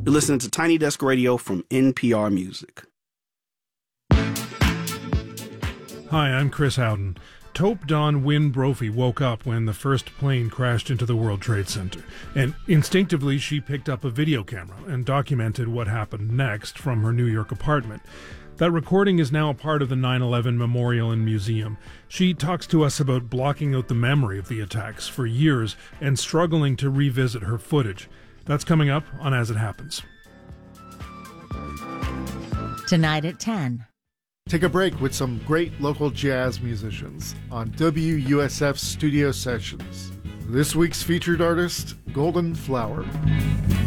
You're listening to Tiny Desk Radio from NPR Music. Hi, I'm Chris Howden. Taupe Dawn Wynn Brophy woke up when the first plane crashed into the World Trade Center, and instinctively she picked up a video camera and documented what happened next from her New York apartment. That recording is now a part of the 9/11 Memorial and Museum. She talks to us about blocking out the memory of the attacks for years and struggling to revisit her footage. That's coming up on As It Happens. Tonight at 10. Take a break with some great local jazz musicians on WUSF Studio Sessions. This week's featured artist, Golden Flower.